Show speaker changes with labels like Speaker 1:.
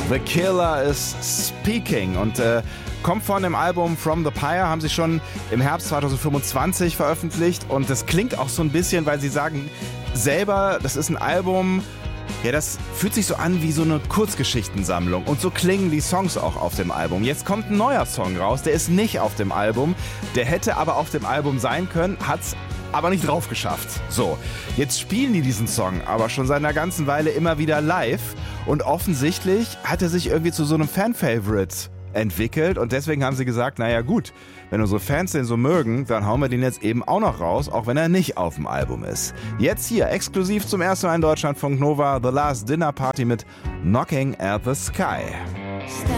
Speaker 1: The Killer is Speaking und kommt von dem Album From the Pyre, haben sie schon im Herbst 2025 veröffentlicht und das klingt auch so ein bisschen, weil sie sagen selber, das ist ein Album, ja, das fühlt sich so an wie so eine Kurzgeschichtensammlung und so klingen die Songs auch auf dem Album. Jetzt kommt ein neuer Song raus, der ist nicht auf dem Album, der hätte aber auf dem Album sein können, hat's aber nicht drauf geschafft. So, jetzt spielen die diesen Song aber schon seit einer ganzen Weile immer wieder live und offensichtlich hat er sich irgendwie zu so einem Fan-Favorite entwickelt und deswegen haben sie gesagt, naja gut, wenn unsere Fans den so mögen, dann hauen wir den jetzt eben auch noch raus, auch wenn er nicht auf dem Album ist. Jetzt hier, exklusiv zum ersten Mal in Deutschlandfunk Nova, The Last Dinner Party mit Knocking at the Sky.